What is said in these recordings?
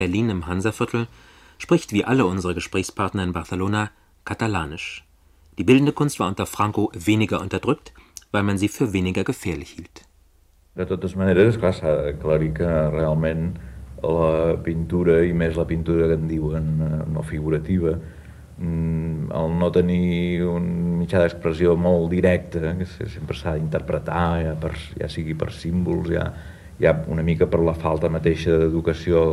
Berlin im Hansaviertel spricht wie alle unsere Gesprächspartner in Barcelona Katalanisch. Die bildende Kunst war unter Franco weniger unterdrückt, weil man sie für weniger gefährlich hielt. De totes maneres, clar, s'ha d'aclarir que realment la pintura, i més la pintura que en diuen no figurativa, al no tenir un mitjà d'expressió molt directe, que sempre s'ha d'interpretar, ja sigui per símbols, ja una mica per la falta mateixa d'educació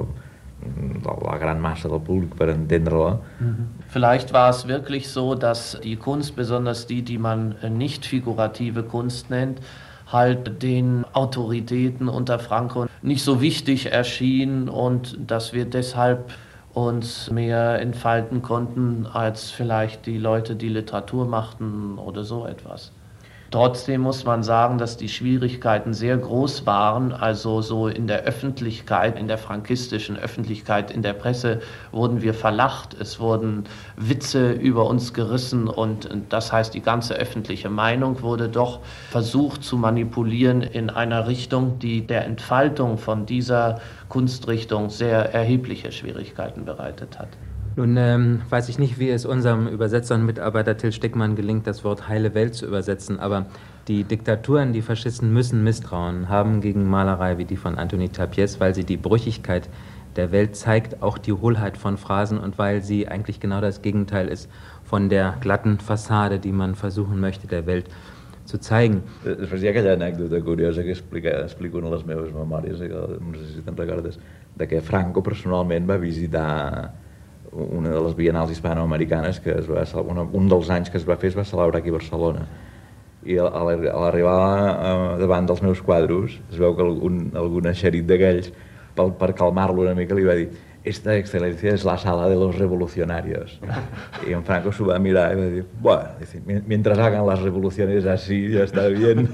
de la gran Masse del Públic per entendre-la. Vielleicht war es wirklich so, dass die Kunst, besonders die man nicht figurative Kunst nennt, halt den Autoritäten unter Franco nicht so wichtig erschien und dass wir deshalb uns mehr entfalten konnten als vielleicht die Leute, die Literatur machten oder so etwas. Trotzdem muss man sagen, dass die Schwierigkeiten sehr groß waren, also so in der Öffentlichkeit, in der frankistischen Öffentlichkeit, in der Presse wurden wir verlacht, es wurden Witze über uns gerissen und das heißt, die ganze öffentliche Meinung wurde doch versucht zu manipulieren in einer Richtung, die der Entfaltung von dieser Kunstrichtung sehr erhebliche Schwierigkeiten bereitet hat. Nun weiß ich nicht, wie es unserem Übersetzer und Mitarbeiter Till Steckmann gelingt, das Wort heile Welt zu übersetzen, aber die Diktaturen, die Faschisten müssen Misstrauen haben gegen Malerei wie die von Antoni Tapies, weil sie die Brüchigkeit der Welt zeigt, auch die Hohlheit von Phrasen und weil sie eigentlich genau das Gegenteil ist von der glatten Fassade, die man versuchen möchte, der Welt zu zeigen. Després hi ha aquella anècdota curiosa que explico en les meves memòries, no sé si te'n recordes, de que Franco personalment va visitar una de les biennals hispanoamericanes que un dels anys que es va fer es va celebrar aquí a Barcelona i a l'arribar davant dels meus quadros es veu que algun eixerit d'aquells per calmar-lo una mica li va dir «Esta excelencia es la sala de los revolucionarios». Y en Franco se va a mirar y va a decir, bueno, mientras hagan las revoluciones así, ya está bien.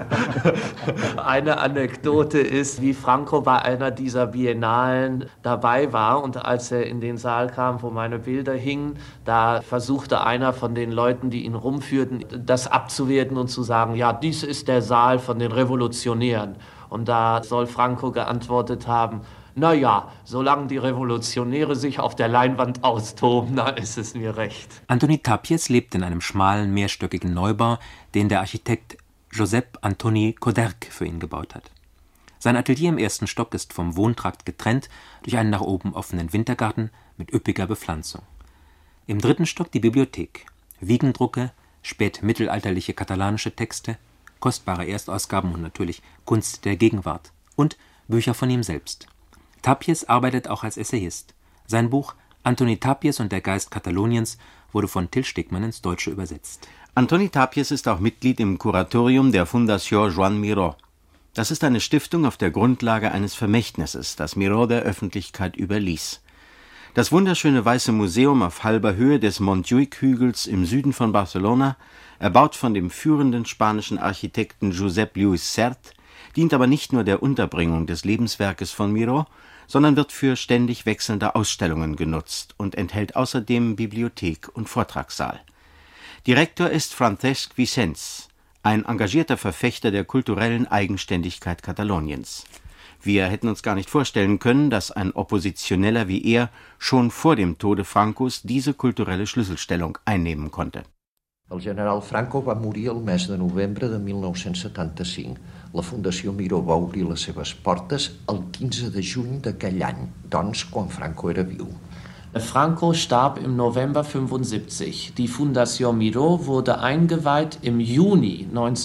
Eine Anekdote ist, wie Franco bei einer dieser Biennalen dabei war und als er in den Saal kam, wo meine Bilder hingen, da versuchte einer von den Leuten, die ihn rumführten, das abzuwerten und zu sagen, ja, dies ist der Saal von den Revolutionären. Und da soll Franco geantwortet haben, naja, solange die Revolutionäre sich auf der Leinwand austoben, da ist es mir recht. Antoni Tapies lebt in einem schmalen, mehrstöckigen Neubau, den der Architekt Josep Antoni Coderch für ihn gebaut hat. Sein Atelier im ersten Stock ist vom Wohntrakt getrennt durch einen nach oben offenen Wintergarten mit üppiger Bepflanzung. Im dritten Stock die Bibliothek, Wiegendrucke, spätmittelalterliche katalanische Texte, kostbare Erstausgaben und natürlich Kunst der Gegenwart und Bücher von ihm selbst. Tapies arbeitet auch als Essayist. Sein Buch Antoni Tapies und der Geist Kataloniens wurde von Till Steckmann ins Deutsche übersetzt. Antoni Tapies ist auch Mitglied im Kuratorium der Fundació Joan Miró. Das ist eine Stiftung auf der Grundlage eines Vermächtnisses, das Miró der Öffentlichkeit überließ. Das wunderschöne Weiße Museum auf halber Höhe des Montjuïc-Hügels im Süden von Barcelona, erbaut von dem führenden spanischen Architekten Josep Lluís Sert, dient aber nicht nur der Unterbringung des Lebenswerkes von Miró, sondern wird für ständig wechselnde Ausstellungen genutzt und enthält außerdem Bibliothek und Vortragssaal. Direktor ist Francesc Vicens, ein engagierter Verfechter der kulturellen Eigenständigkeit Kataloniens. Wir hätten uns gar nicht vorstellen können, dass ein Oppositioneller wie er schon vor dem Tode Francos diese kulturelle Schlüsselstellung einnehmen konnte. El general Franco va morir el mes de novembre de 1975. La Fundació Miró va obrir les seves portes el 15 de juny d'aquell any, doncs quan Franco era viu. Franco starb im November 75. Die Fundación Miró wurde eingeweiht im Juni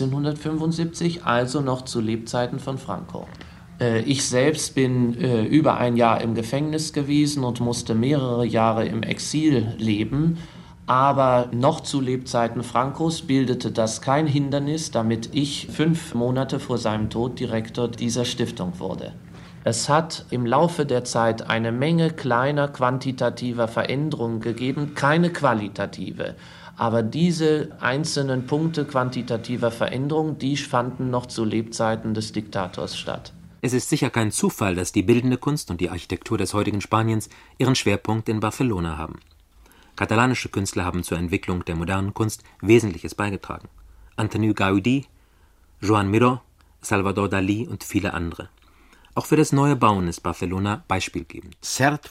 1975, also noch zu Lebzeiten von Franco. Ich selbst bin über ein Jahr im Gefängnis gewesen und musste mehrere Jahre im Exil leben. Aber noch zu Lebzeiten Francos bildete das kein Hindernis, damit ich 5 Monate vor seinem Tod Direktor dieser Stiftung wurde. Es hat im Laufe der Zeit eine Menge kleiner quantitativer Veränderungen gegeben, keine qualitative. Aber diese einzelnen Punkte quantitativer Veränderungen, die fanden noch zu Lebzeiten des Diktators statt. Es ist sicher kein Zufall, dass die bildende Kunst und die Architektur des heutigen Spaniens ihren Schwerpunkt in Barcelona haben. Katalanische Künstler haben zur Entwicklung der modernen Kunst Wesentliches beigetragen. Antoni Gaudí, Joan Miró, Salvador Dalí und viele andere. Auch für das neue Bauen ist Barcelona beispielgebend. Sert